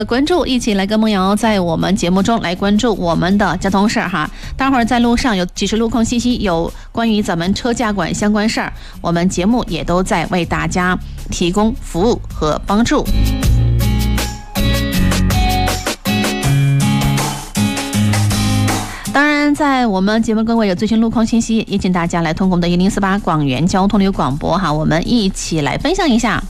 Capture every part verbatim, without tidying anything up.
关注，一起来跟梦瑶在我们节目中来关注我们的交通事儿哈。待会儿在路上有及时路况信息，有关于咱们车驾管相关事儿，我们节目也都在为大家提供服务和帮助。当然，在我们节目各位有最新路况信息，也请大家来通过我们的一零四八广元交通旅广播哈，我们一起来分享一下。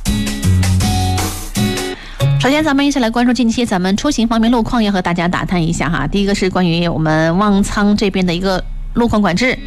首先，咱们一起来关注近期咱们出行方面路况，要和大家打探一下哈。第一个是关于我们望苍这边的一个路况管制。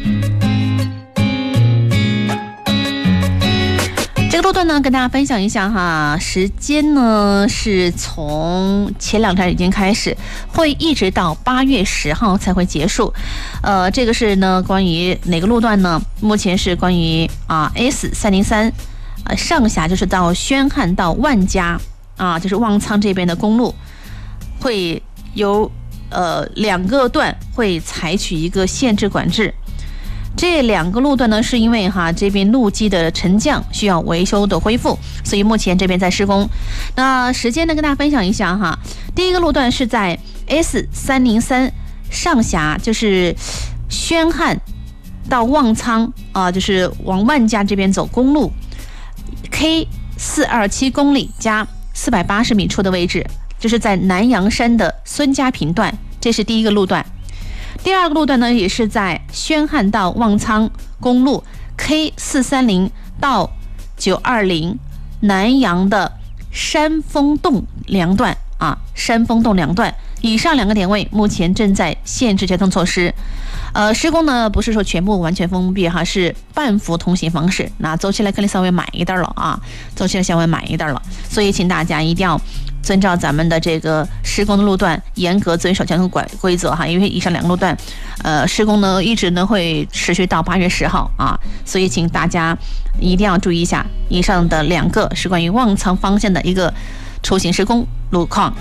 这个路段呢，跟大家分享一下哈，时间呢是从前两天已经开始，会一直到八月十号才会结束。呃，这个是呢关于哪个路段呢？目前是关于啊 S 三零三，呃上辖就是到宣汉到万家。啊，就是望苍这边的公路，会有呃两个段会采取一个限制管制。这两个路段呢，是因为哈这边路基的沉降需要维修的恢复，所以目前这边在施工。那时间呢，跟大家分享一下哈。第一个路段是在 S 三零三上辖，就是宣汉到望苍啊，就是往万家这边走公路 K 四二七公里加四百八十米处的位置，就是在南阳山的孙家坪段，这是第一个路段。第二个路段呢，也是在宣汉到望苍公路 K 四三零到九二零南阳的山峰洞梁段啊，山峰洞梁段以上两个点位目前正在限制交通措施。呃，施工呢不是说全部完全封闭哈，是半幅通行方式。那走起来肯定稍微慢一点了啊，走起来稍微慢一点了，所以请大家一定要遵照咱们的这个施工的路段，严格遵守交通管规则哈。因为以上两个路段，呃，施工呢一直呢会持续到八月十号啊，所以请大家一定要注意一下。以上的两个是关于望苍方向的一个出行施工路况。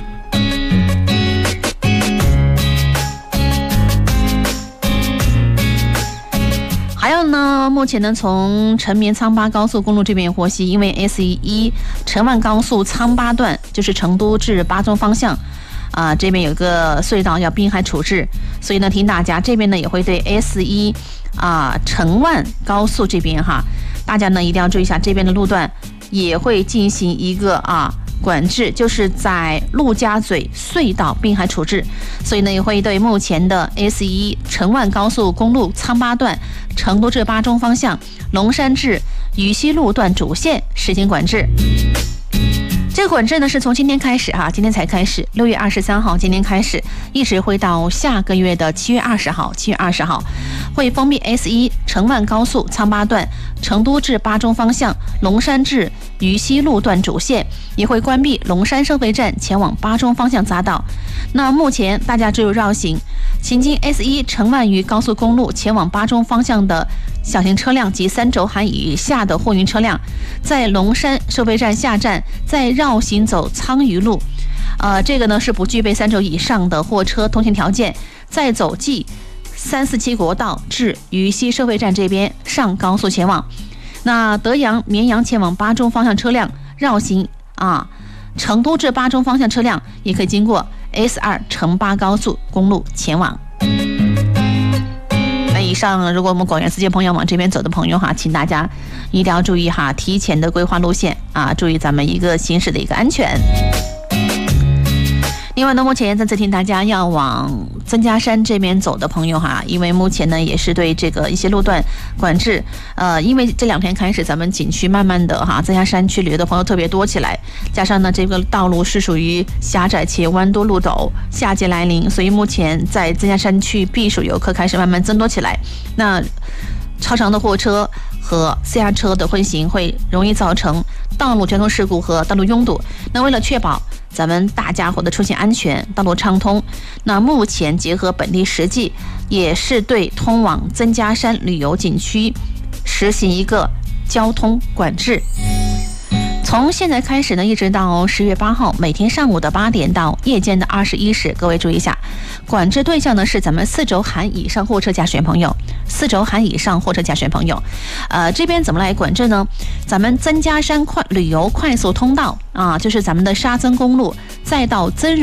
还有呢，目前呢，从成绵苍巴高速公路这边获悉，因为 S 一成万高速苍巴段就是成都至巴中方向啊、呃，这边有个隧道要滨海处置，所以呢，提醒大家这边呢也会对 S 一啊成万高速这边哈，大家呢一定要注意一下，这边的路段也会进行一个啊管制，就是在陆家嘴隧道滨海处置，所以呢也会对目前的 S 一成万高速公路苍巴段成都至巴中方向龙山至渝西路段主线实行管制。这个管制呢是从今天开始哈，今天才开始，六月二十三号今天开始，一直会到下个月的七月二十号，七月二十号会封闭 S 一成万高速苍巴段成都至巴中方向龙山至渝西路段主线，也会关闭龙山收费站前往巴中方向匝道。那目前大家只有绕行行经 S 一成万渝高速公路前往巴中方向的小型车辆及三轴含以下的货运车辆，在龙山收费站下站，再绕行走苍渝路，呃，这个呢是不具备三轴以上的货车通行条件，再走 G 三四七国道至渝西收费站这边上高速前往。那德阳、绵阳前往巴中方向车辆绕行啊，成都至巴中方向车辆也可以经过 S 二成巴高速公路前往。那以上，如果我们广元四街朋友往这边走的朋友哈，请大家一定要注意哈，提前的规划路线啊，注意咱们一个行驶的一个安全。另外呢，目前再次提醒大家要往曾家山这边走的朋友哈，因为目前呢也是对这个一些路段管制，呃，因为这两天开始咱们景区慢慢的哈，曾家山区旅游的朋友特别多起来，加上呢这个道路是属于狭窄且弯多路陡，夏季来临，所以目前在曾家山区避暑游客开始慢慢增多起来。那超长的货车和私家车的混行会容易造成道路交通事故和道路拥堵。那为了确保咱们大家伙的出行安全、道路畅通，那目前结合本地实际，也是对通往曾家山旅游景区实行一个交通管制。 从现在开始呢，一直到十月八号，每天上午的八点到夜间的二十一时，各位注意一下，管制对象呢是咱们四轴含以上货车驾驶员朋友，四轴含以上货车驾驶员朋友，呃，这边怎么来管制呢？咱们增加山快旅游快速通道啊，就是咱们的沙增公路，再到增